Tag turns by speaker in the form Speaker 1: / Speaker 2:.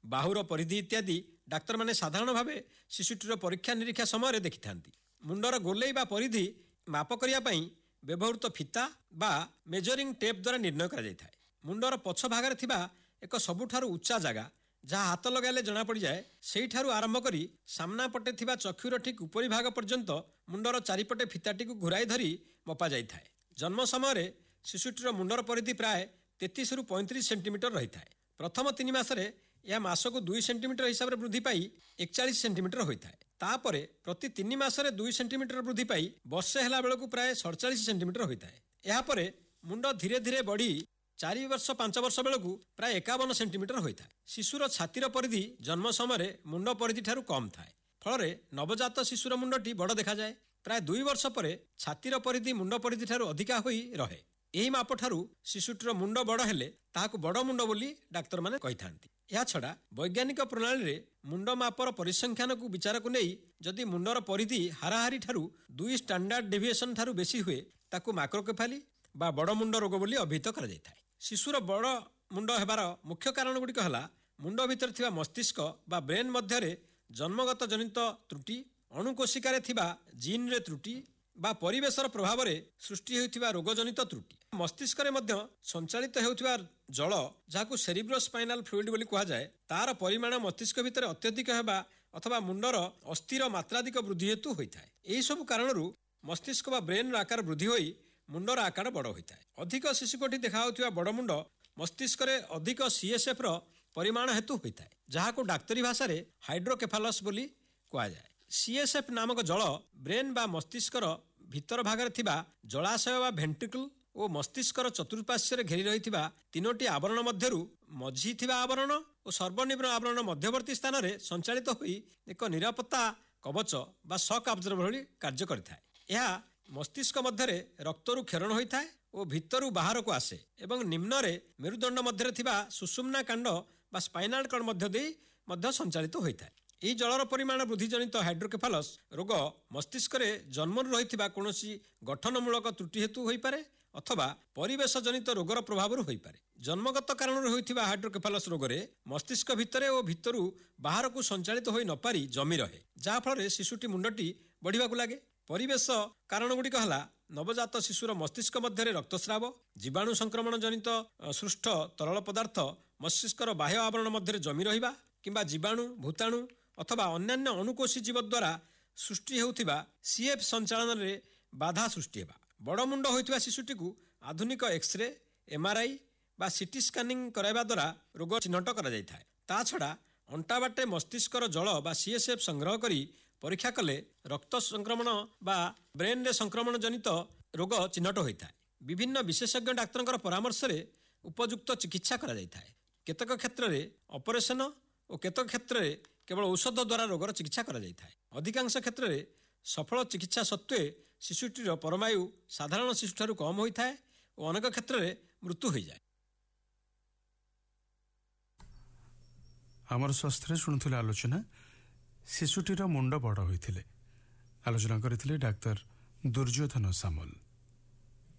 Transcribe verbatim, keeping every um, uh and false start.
Speaker 1: बाहुर परिधि इत्यादि डाक्तर माने साधारण भाव शिशुटीर परीक्षा निरीक्षा समय देखि थांती। मुंडर गोलेई बा परिधि माप करिया पई व्यवहृत फिता बा मेजरिंग टेप द्वारा निर्णय करा जाय थाए। मुंडर पछ भागरे थिबा एक सबुठारु उच्चा जगह जहाँ हाथ लगाइले जना पड़ जाए सेठारु आरंभ करी सामना पटे थिबा चक्षुर ठीक उपरी भाग पर्यंत मुंडर चारिपटे फिताटी को घुराई धरी मपा जाय थाए। जन्म समय शिशुटीर मुंडर परिधि प्राय तेतीस रु पैंतीस सेंटीमीटर रही थाए। प्रथम तीन मासरे यह मासको दुई सेंटीमीटर हिसाब से वृद्धि पाई एकचालीस सेंटीमीटर होता है। तापरे प्रति तीन मासरे दुई सेंटीमीटर वृद्धि पाई वर्षे हेला बेलू प्राय सड़चाश सेंटीमीटर होता है। यापर मुंड धीरे धीरे बढ़ी चार वर्ष पांच वर्ष बेलू प्राय एकावन सेंटीमीटर होता है। शिशुर छातीर परिधि जन्म समय मुंड परिधि ठारू कम थाए। फल नवजात शिशुर मुंडटी बड़ देखा जाए। प्राय दुई वर्ष पर छातीर परिधि मुंड परिधि ठारू अधिका होई रहे। यही माप ठारू शिशुटीर मुंड बड़ हेले ताहाकु बड़ मुंड बोली डाक्तर माने कहि थांती। या छड़ा वैज्ञानिक प्रणाली रे मुंड मापर परिसंख्यान को विचार को नहीं जदि मुंडर परिधि हाराहारी ठारू दुई स्टैंडर्ड डेविएशन ठारू बेसी हुए ताकु माइक्रोकेफाली बा बड़ मुंड रोग बोली अभिहित करा जाय थाए। शिशुर बड़ मुंड हेबार मुख्य कारण गुड़िक है मुंड भितर थिबा मस्तिष्क बा ब्रेन मध्यरे जन्मगत जनित त्रुटि, अणुकोशिकार थिबा जीन रे त्रुटि बा परिवेशर प्रभाव रे सृष्टि होइथिबा रोगजनित त्रुटि। मस्तिष्क रे मध्य संचालित हेउथिबा जल जाहाकु सेरिब्रोस्पाइनल फ्लूइड बोली कहा जाए तार परिमाण मस्तिष्क भितर अत्यधिक हेबा अथवा मुंडर अस्थिर मात्राधिक वृद्धि हेतु होइथाए। एही सब कारणरू मस्तिष्क बा ब्रेन आकार वृद्धि होई मुंडर आकार बड़ होइथाए। अधिक शिशुकोठी देखा होउथिबा बड़ मुंड मस्तिष्क रे अधिक सीएसएफ रो परिमाण हेतु होइथाए जाहाकु डाक्तरी भाषा रे हाइड्रोकेफालस बोली कहा जाए। सीएसएफ नामक जल ब्रेन बा मस्तिष्कर भीतर भागरे थिबा जलाशय बा भेंट्रिकल और मस्तिष्कर चतुर्पार्श्व घेरी रही तीनोटी आवरण मध्यरु मझी थिबा आवरण और सर्वनिम्न आवरण मध्यवर्ती स्थान रे संचालित होई एक निरापत्ता कवच बा शॉक अब्जर्वर भली कार्य करिथाए। यह मस्तिष्क मध्यरे रक्तरु क्षरण होइथाए और भितरु बाहर को आसे एवं निम्न रे मेरुदंड मध्यरे थिबा सुषुम्ना कांड बा स्पाइनल कॉर्ड मध्य देई मध्य संचालित होइथाए। यह जलर परिमाण वृद्धि जनित हाइड्रोकेफालस रोग मस्तिष्क रे जन्मरु रहिथिबा कोनोसी गठनमूलक त्रुटि हेतु होई पारे अथवा परिवेश जनित रोगर प्रभाव होई पारे। जन्मगत कारण होइथिबा हाइड्रोकेफालस रोग रे मस्तिष्क भितरे और भितरु बाहर को संचालित होई न पारी जमी रहे जहा फल शिशुटी मुंडटी बढ़िबाकु लागे। परिवेश कारण गुड़िक है नवजात शिशुर मस्तिष्क मध्य रक्तस्राव, जीवाणु संक्रमण जनित सृष्ट तरल पदार्थ मस्तिष्कर बाह्य आवरण मध्य जमी रहिबा किंबा जीवाणु भूताणु अथवा अन्यान्य अनुकोशी जीव द्वारा सृष्टि हेउथिबा सीएफ संचालन रे बाधा सृष्टि हेबा। बड़ मुंड होइथिबा शिशुटी को आधुनिक एक्सरे, एमआरआई बा सीटी स्कानिंग कराइबा द्वारा रोग चिन्हट करा जाय थाए। ता छड़ा अंटा बाटे मस्तिष्कर जल बा सीएसएफ संग्रह करी परीक्षा कले रक्त संक्रमण बा ब्रेन रे संक्रमण जनित रोग चिन्हट होता है। विभिन्न विशेषज्ञ डाक्तर परामर्श रे उपयुक्त चिकित्सा करा जाय थाए। केतक क्षेत्र रे ऑपरेशन और केतक क्षेत्र रे केवल औषध द्वारा रोगर चिकित्सा करा जाय थाए। अधिकांश क्षेत्र रे सफल चिकित्सा सत्वे शिशुटीर परमायु साधारण शिशुठारु कम होता है और अनेक क्षेत्र रे मृत्यु हो जाए।
Speaker 2: आमर स्वास्थ्य शुणुले आलोचना शिशुटीर मुंड बड़ होइथिले। आलोचना करथिले डाक्टर दुर्योधन सामल।